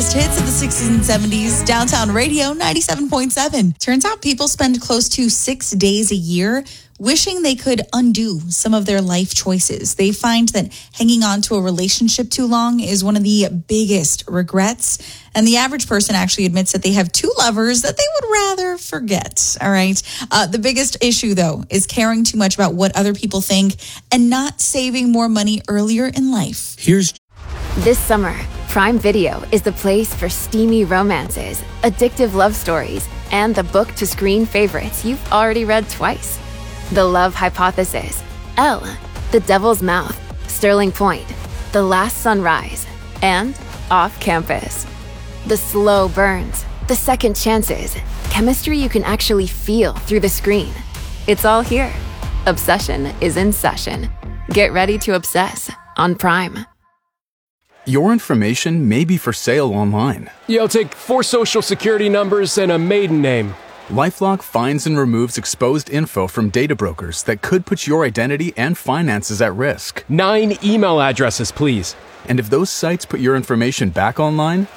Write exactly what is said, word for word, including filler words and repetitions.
Hits of the sixties and seventies, Downtown Radio ninety-seven point seven. Turns out people spend close to six days a year wishing they could undo some of their life choices. They find that hanging on to a relationship too long is one of the biggest regrets. And the average person actually admits that they have two lovers that they would rather forget. All right. Uh, the biggest issue, though, is caring too much about what other people think and not saving more money earlier in life. Here's This summer, Prime Video is the place for steamy romances, addictive love stories, and the book-to-screen favorites you've already read twice. The Love Hypothesis, Elle, The Devil's Mouth, Sterling Point, The Last Sunrise, and Off Campus. The slow burns, the second chances, chemistry you can actually feel through the screen. It's all here. Obsession is in session. Get ready to obsess on Prime. Your information may be for sale online. You'll take four social security numbers and a maiden name. LifeLock finds and removes exposed info from data brokers that could put your identity and finances at risk. Nine email addresses, please. And if those sites put your information back online,